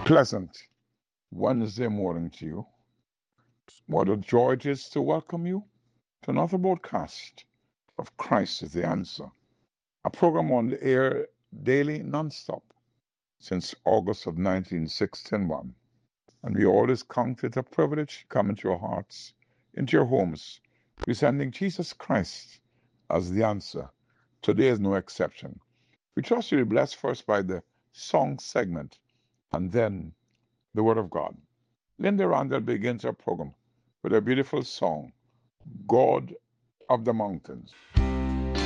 Pleasant Wednesday morning to you. What a joy it is to welcome you to another broadcast of Christ is the Answer, a program on the air daily, non-stop, since August of 1961. And we always count it a privilege to come into your hearts, into your homes, presenting Jesus Christ as the answer. Today is no exception. We trust you'll be blessed first by the song segment and then the Word of God. Linda Randall begins her program with a beautiful song, God of the Mountains.